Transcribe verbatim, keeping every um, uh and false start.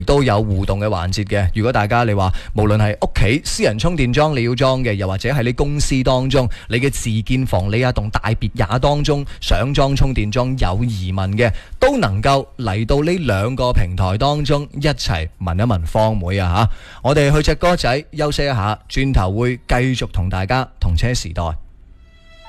都有互動嘅環節嘅。如果大家你話無論係屋企私人充電樁你要裝嘅，又或者喺你公司當中你嘅自建房你一棟大別也當中想裝充電樁有疑問嘅，都能夠嚟到呢兩個平台當中一齊問一問方妹啊吓。我哋去隻歌仔休息一下，轉頭會繼續同大家同車時代。